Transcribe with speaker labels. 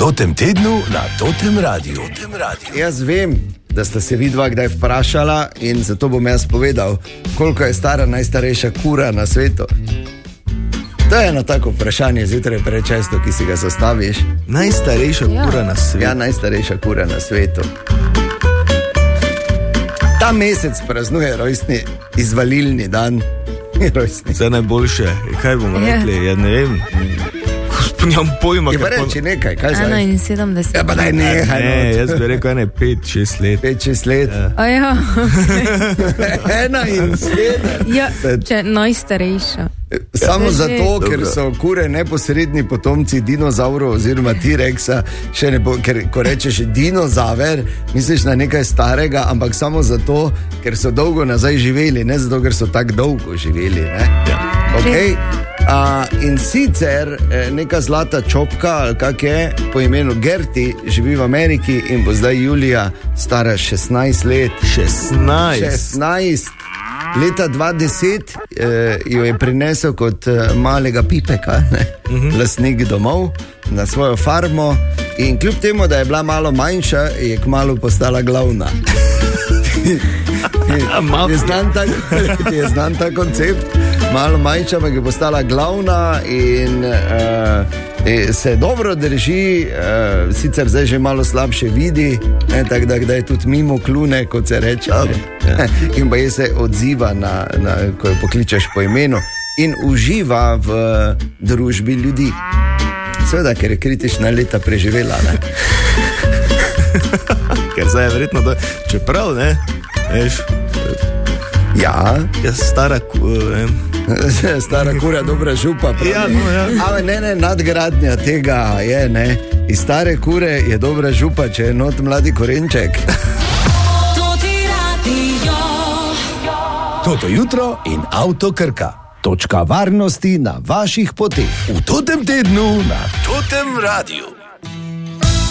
Speaker 1: Totem tednu na Totem Radiu.
Speaker 2: Jaz vem, da sta se vidva kdaj vprašala in zato bom jaz povedal, koliko je stara najstarejša kura na svetu. To je eno tako vprašanje zjutraj prečesto, ki si ga zastaviš.
Speaker 3: Najstarejša kura na svetu.
Speaker 2: Ja, najstarejša kura na svetu. Ta mesec praznuje rojstni izvalilni dan.
Speaker 3: Vse najboljše. Kaj bomo rekli? Ja, ne vem. Njam pojma,
Speaker 2: kaj pa reči nekaj, kaj zdaj?
Speaker 4: 71.
Speaker 2: Ja, pa daj nehaj.
Speaker 3: Ne, jaz bi rekel 5-6 let.
Speaker 2: 5-6 let.
Speaker 4: Ja.
Speaker 2: 71.
Speaker 4: Ja, če najstarejša.
Speaker 2: Samo zato, ker so kure neposredni potomci dinozaurov oziroma T-rexa, ker ko rečeš dinozaver, misliš na nekaj starega, ampak samo zato, ker so dolgo nazaj živeli, ne zato, ker so tako dolgo živeli. Ne? Ja. Okay. In sicer neka zlata čopka, ali kak je, po imenu Gerti, živi v Ameriki in bo zdaj julija stara 16 let. 16. Leta 2010 jo je prinesel kot malega pipeka, lastnik domov, na svojo farmo in kljub temu, da je bila malo manjša, je kmalu postala glavna. Je znan ta koncept, malo manjša, ampak je postala glavna in se dobro drži, sicer zdaj že malo slabše vidi, tako da je tudi mimo klune, kot se reče. In pa je se odziva, ko jo pokličeš po imenu in uživa v družbi ljudi. Seveda, ker je kritična leta preživela. Ne?
Speaker 3: Ker zdaj je verjetno to, čeprav, ne, veš.
Speaker 2: Ja.
Speaker 3: Jaz stara
Speaker 2: kura, dobra župa.
Speaker 3: Ja, no, ja.
Speaker 2: Ampak ne, nadgradnja tega je, ne. Iz stare kure je dobra župa, če je not mladi korenček.
Speaker 1: Toto jutro in Avto Krka.
Speaker 2: Točka varnosti na vaših poteh.
Speaker 1: V Totem tednu na Totem Radiu.